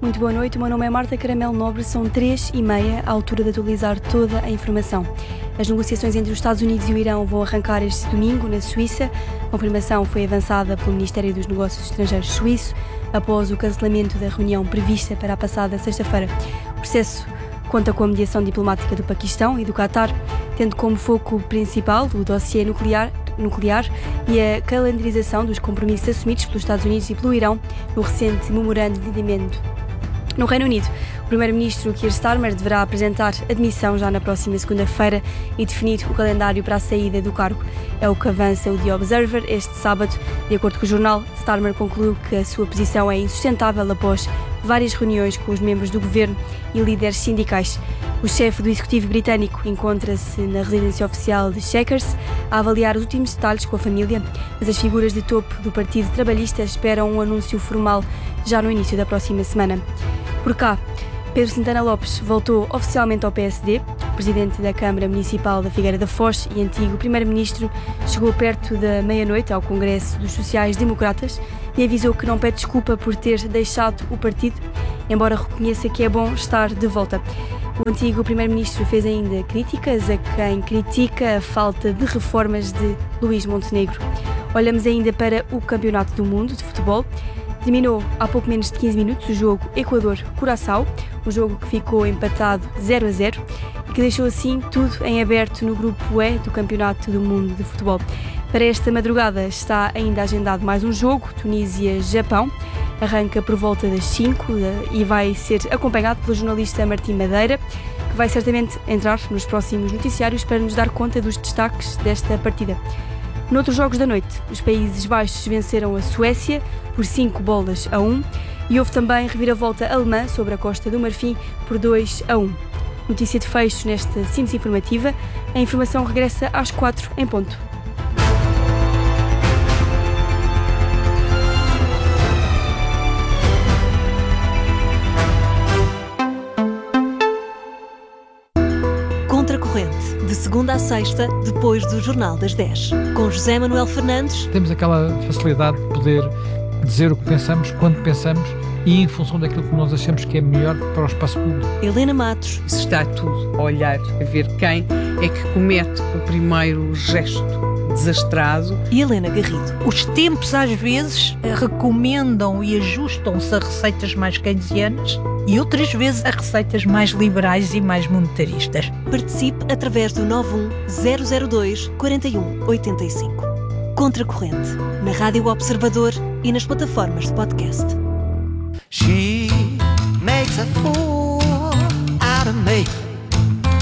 Muito boa noite, o meu nome é Marta Caramelo Nobre, são 3h30, à altura de atualizar toda a informação. As negociações entre os Estados Unidos e o Irão vão arrancar este domingo, na Suíça. A confirmação foi avançada pelo Ministério dos Negócios Estrangeiros suíço, após o cancelamento da reunião prevista para a passada sexta-feira. O processo conta com a mediação diplomática do Paquistão e do Qatar, tendo como foco principal o dossiê nuclear e a calendarização dos compromissos assumidos pelos Estados Unidos e pelo Irão no recente memorando de entendimento. No Reino Unido, o primeiro-ministro Keir Starmer deverá apresentar admissão já na próxima segunda-feira e definir o calendário para a saída do cargo. É o que avança o The Observer este sábado. De acordo com o jornal, Starmer concluiu que a sua posição é insustentável após várias reuniões com os membros do governo e líderes sindicais. O chefe do executivo britânico encontra-se na residência oficial de Chequers a avaliar os últimos detalhes com a família, mas as figuras de topo do Partido Trabalhista esperam um anúncio formal já no início da próxima semana. Por cá, Pedro Santana Lopes voltou oficialmente ao PSD. O presidente da Câmara Municipal da Figueira da Foz e antigo primeiro-ministro chegou perto da meia-noite ao Congresso dos Sociais-Democratas e avisou que não pede desculpa por ter deixado o partido, embora reconheça que é bom estar de volta. O antigo primeiro-ministro fez ainda críticas a quem critica a falta de reformas de Luís Montenegro. Olhamos ainda para o Campeonato do Mundo de Futebol. Terminou há pouco menos de 15 minutos o jogo Equador-Curaçao, um jogo que ficou empatado 0-0 e que deixou assim tudo em aberto no grupo E do Campeonato do Mundo de Futebol. Para esta madrugada está ainda agendado mais um jogo, Tunísia-Japão. Arranca por volta das 5 e vai ser acompanhado pelo jornalista Martim Madeira, que vai certamente entrar nos próximos noticiários para nos dar conta dos destaques desta partida. Noutros jogos da noite, os Países Baixos venceram a Suécia por 5-1 e houve também reviravolta alemã sobre a Costa do Marfim por 2-1. Notícia de fecho nesta síntese informativa. A informação regressa às 4 em ponto. Contracorrente, de segunda a sexta, depois do Jornal das 10. Com José Manuel Fernandes. Temos aquela facilidade de poder dizer o que pensamos, quando pensamos e em função daquilo que nós achamos que é melhor para o espaço público. Helena Matos. Isso está tudo a olhar, a ver quem é que comete o primeiro gesto desastrado. E Helena Garrido. Os tempos às vezes recomendam e ajustam-se a receitas mais keynesianas e outras vezes a receitas mais liberais e mais monetaristas. Participe através do 91002-4185. Contracorrente, na Rádio Observador e nas plataformas de podcast. She makes a fool